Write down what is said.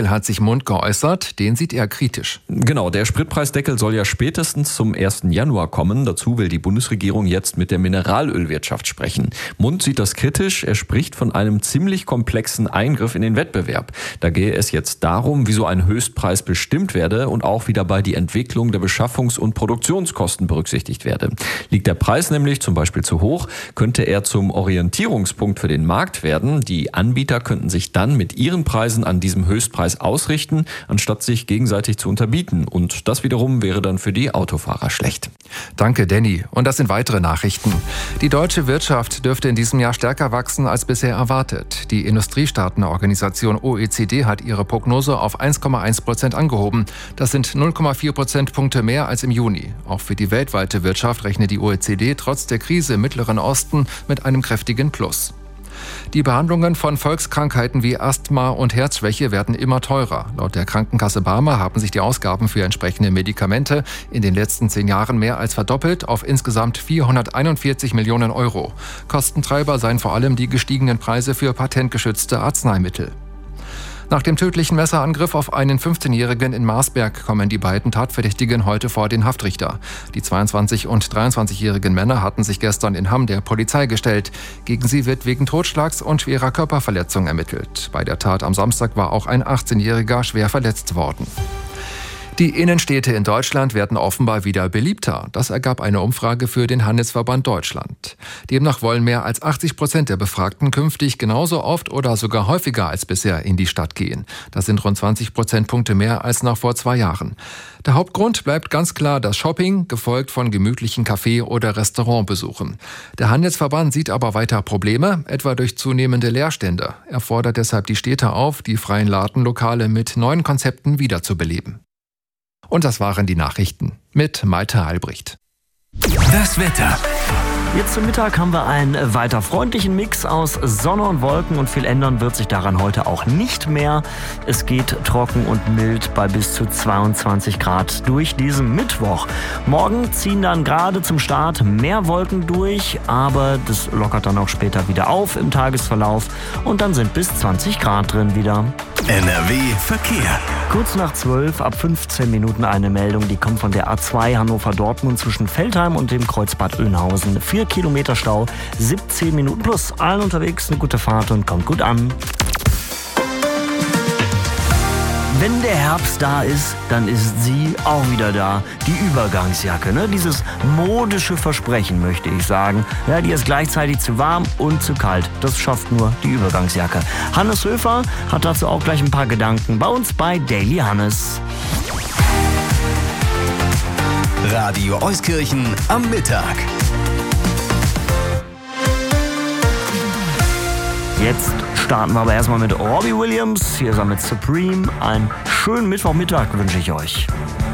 Preisdeckel hat sich Mund geäußert, den sieht er kritisch. Genau, der Spritpreisdeckel soll ja spätestens zum 1. Januar kommen. Dazu will die Bundesregierung jetzt mit der Mineralölwirtschaft sprechen. Mund sieht das kritisch. Er spricht von einem ziemlich komplexen Eingriff in den Wettbewerb. Da gehe es jetzt darum, wie so ein Höchstpreis bestimmt werde und auch wie dabei die Entwicklung der Beschaffungs- und Produktionskosten berücksichtigt werde. Liegt der Preis nämlich zum Beispiel zu hoch, könnte er zum Orientierungspunkt für den Markt werden. Die Anbieter könnten sich dann mit ihren Preisen an diesem Höchstpreis ausrichten, anstatt sich gegenseitig zu unterbieten. Und das wiederum wäre dann für die Autofahrer schlecht. Danke, Danny. Und das sind weitere Nachrichten. Die deutsche Wirtschaft dürfte in diesem Jahr stärker wachsen als bisher erwartet. Die Industriestaatenorganisation OECD hat ihre Prognose auf 1,1% angehoben. Das sind 0,4 Prozentpunkte mehr als im Juni. Auch für die weltweite Wirtschaft rechnet die OECD trotz der Krise im Mittleren Osten mit einem kräftigen Plus. Die Behandlungen von Volkskrankheiten wie Asthma und Herzschwäche werden immer teurer. Laut der Krankenkasse Barmer haben sich die Ausgaben für entsprechende Medikamente in den letzten 10 Jahren mehr als verdoppelt auf insgesamt 441 Millionen Euro. Kostentreiber seien vor allem die gestiegenen Preise für patentgeschützte Arzneimittel. Nach dem tödlichen Messerangriff auf einen 15-Jährigen in Marsberg kommen die beiden Tatverdächtigen heute vor den Haftrichter. Die 22- und 23-jährigen Männer hatten sich gestern in Hamm der Polizei gestellt. Gegen sie wird wegen Totschlags und schwerer Körperverletzung ermittelt. Bei der Tat am Samstag war auch ein 18-Jähriger schwer verletzt worden. Die Innenstädte in Deutschland werden offenbar wieder beliebter. Das ergab eine Umfrage für den Handelsverband Deutschland. Demnach wollen mehr als 80% der Befragten künftig genauso oft oder sogar häufiger als bisher in die Stadt gehen. Das sind rund 20 Prozentpunkte mehr als noch vor 2 Jahren. Der Hauptgrund bleibt ganz klar das Shopping, gefolgt von gemütlichen Café- oder Restaurantbesuchen. Der Handelsverband sieht aber weiter Probleme, etwa durch zunehmende Leerstände. Er fordert deshalb die Städte auf, die freien Ladenlokale mit neuen Konzepten wiederzubeleben. Und das waren die Nachrichten mit Malte Albrecht. Das Wetter. Jetzt zum Mittag haben wir einen weiter freundlichen Mix aus Sonne und Wolken und viel ändern wird sich daran heute auch nicht mehr. Es geht trocken und mild bei bis zu 22 Grad durch diesen Mittwoch. Morgen ziehen dann gerade zum Start mehr Wolken durch, aber das lockert dann auch später wieder auf im Tagesverlauf und dann sind bis 20 Grad drin wieder. NRW Verkehr. Kurz nach 12, ab 15 Minuten eine Meldung, die kommt von der A2 Hannover-Dortmund zwischen Veltheim und dem Kreuzbad Oeynhausen. 4 Kilometer Stau, 17 Minuten plus. Allen unterwegs eine gute Fahrt und kommt gut an. Wenn der Herbst da ist, dann ist sie auch wieder da. Die Übergangsjacke, ne? Dieses modische Versprechen, möchte ich sagen. Ja, die ist gleichzeitig zu warm und zu kalt. Das schafft nur die Übergangsjacke. Hannes Höfer hat dazu auch gleich ein paar Gedanken bei uns bei Daily Hannes. Radio Euskirchen am Mittag. Jetzt starten wir aber erstmal mit Robbie Williams. Hier ist er mit Supreme. Einen schönen Mittwochmittag wünsche ich euch.